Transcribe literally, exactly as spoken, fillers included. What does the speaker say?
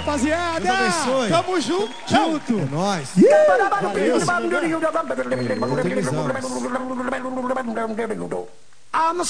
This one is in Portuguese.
rapaziada. Deus abençoe. Tamo junto. Junto. É nóis. Valeu. Utilizamos. I'm